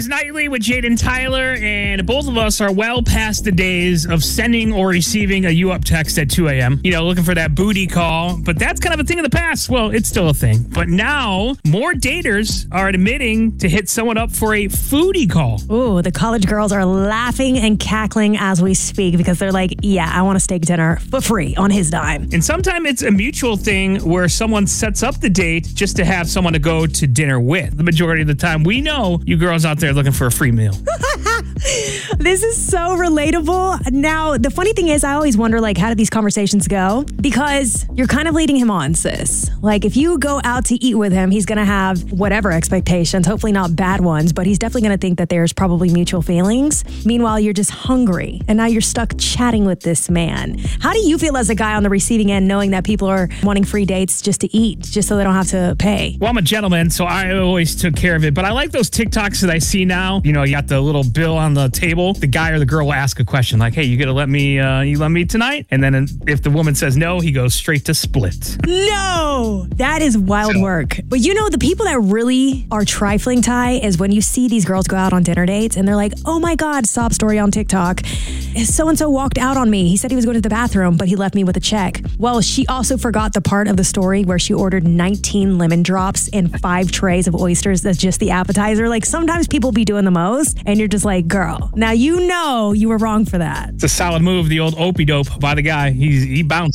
Guys Nightly with Jaden Tyler, and both of us are well past the days of sending or receiving a you up text at 2 a.m. You know, looking for that booty call, but that's kind of a thing of the past. Well, it's still a thing. But now, more daters are admitting to hit someone up for a foodie call. Ooh, the college girls are laughing and cackling as we speak because they're like, yeah, I want a steak dinner for free on his dime. And sometimes it's a mutual thing where someone sets up the date just to have someone to go to dinner with. The majority of the time, we know you girls out there looking for a free meal. This is so relatable. Now, the funny thing is, I always wonder, like, how do these conversations go? Because you're kind of leading him on, sis. Like, if you go out to eat with him, he's going to have whatever expectations, hopefully not bad ones, but he's definitely going to think that there's probably mutual feelings. Meanwhile, you're just hungry, and now you're stuck chatting with this man. How do you feel as a guy on the receiving end, knowing that people are wanting free dates just to eat, just so they don't have to pay? Well, I'm a gentleman, so I always took care of it. But I like those TikToks that I see now. You know, you got the little bill on the table. The guy or the girl will ask a question like, hey, you gonna let me tonight? And then if the woman says no, he goes straight to split. No! That is wild work. But you know, the people that really are trifling, Ty, is when you see these girls go out on dinner dates and they're like, oh my God, sob story on TikTok. So-and-so walked out on me. He said he was going to the bathroom, but he left me with a check. Well, she also forgot the part of the story where she ordered 19 lemon drops and 5 trays of oysters. That's just the appetizer. Like, sometimes people be doing the most, and you're just like, girl, now you know you were wrong for that. It's a solid move, the old opie dope by the guy. He bounced.